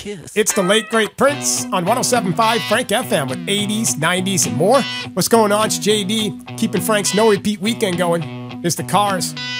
kiss. It's the late great Prince on 107.5 Frank FM with 80s, 90s, and more. What's going on? It's JD keeping Frank's no repeat weekend going. It's the Cars.